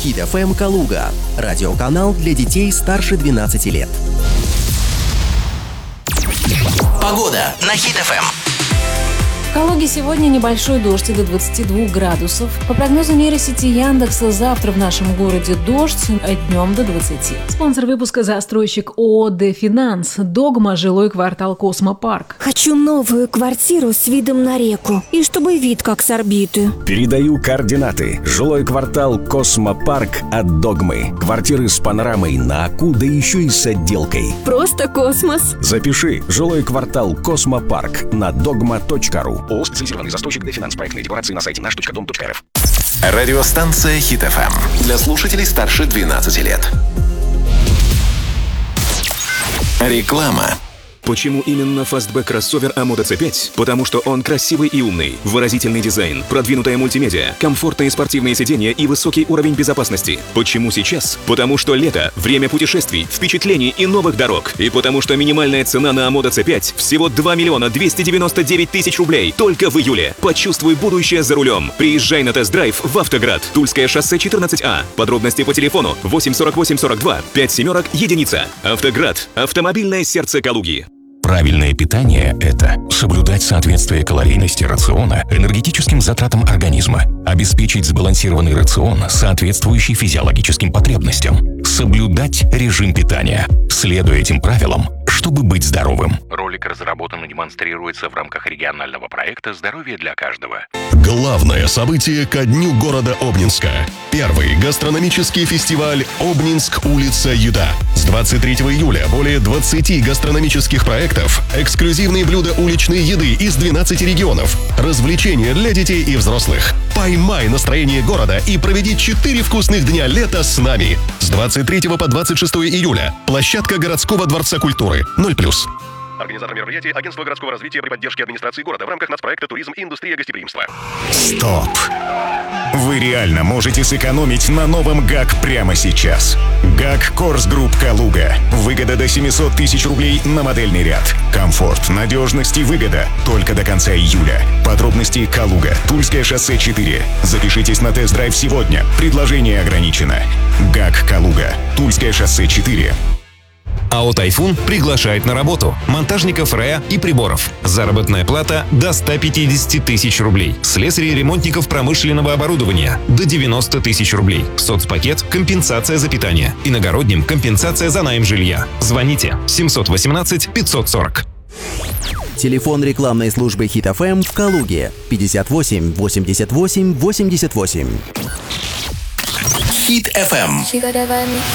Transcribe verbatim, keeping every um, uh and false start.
Хит эф эм Калуга. Радиоканал для детей старше двенадцати лет. Погода на Хит эф эм. В Калуге сегодня небольшой дождь до двадцати двух градусов. По прогнозу нейросети Яндекса, завтра в нашем городе дождь, а днем до двадцати. Спонсор выпуска — застройщик ООО «Дефинанс». Догма, жилой квартал «Космопарк». Хочу новую квартиру с видом на реку. И чтобы вид как с орбиты. Передаю координаты. Жилой квартал «Космопарк» от Догмы. Квартиры с панорамой на Аку, да еще и с отделкой. Просто космос. Запиши. Жилой квартал «Космопарк» на догма точка ру. ООО «Специализированный застройщик Дефинанс». Проектные декларации на сайте наш точка дом точка эр эф. Радиостанция Хит эф эм для слушателей старше двенадцати лет. Реклама. Почему именно фастбэк кроссовер Амода си пять? Потому что он красивый и умный, выразительный дизайн, продвинутая мультимедиа, комфортные спортивные сиденья и высокий уровень безопасности. Почему сейчас? Потому что лето, время путешествий, впечатлений и новых дорог. И потому что минимальная цена на Амода си пять всего два миллиона двести девяносто девять тысяч рублей только в июле. Почувствуй будущее за рулем. Приезжай на тест-драйв в Автоград. Тульское шоссе четырнадцать А. Подробности по телефону восемь сорок восемь сорок два пять семерок единица. Автоград. Автомобильное сердце Калуги. Правильное питание – это соблюдать соответствие калорийности рациона энергетическим затратам организма, обеспечить сбалансированный рацион, соответствующий физиологическим потребностям, соблюдать режим питания, следуя этим правилам, чтобы быть здоровым. Ролик разработан и демонстрируется в рамках регионального проекта «Здоровье для каждого». Главное событие ко дню города Обнинска. Первый гастрономический фестиваль «Обнинск. Улица Еда». С двадцать третьего июля более двадцати гастрономических проектов, эксклюзивные блюда уличной еды из двенадцати регионов, развлечения для детей и взрослых. Поймай настроение города и проведи четыре вкусных дня лета с нами. С двадцать третьего по двадцать шестое июля. Площадка городского дворца культуры. ноль плюс. Организатор мероприятия — Агентство городского развития при поддержке администрации города в рамках нацпроекта «Туризм и индустрия гостеприимства». Стоп! Вы реально можете сэкономить на новом ГАК прямо сейчас. ГАК Корс Групп Калуга. Выгода до семисот тысяч рублей на модельный ряд. Комфорт, надежность и выгода только до конца июля. Подробности: Калуга, Тульское шоссе четыре. Запишитесь на тест-драйв сегодня. Предложение ограничено. ГАК Калуга, Тульское шоссе четыре. АО «Тайфун» приглашает на работу монтажников РЭА и приборов. Заработная плата до ста пятидесяти тысяч рублей. Слесарей и ремонтников промышленного оборудования до девяноста тысяч рублей. Соцпакет – компенсация за питание. Иногородним – компенсация за найм жилья. Звоните семьсот восемнадцать пятьсот сорок. Телефон рекламной службы Хит эф эм в Калуге пятьдесят восемь восемьдесят восемь восемьдесят восемь. Хит эф эм.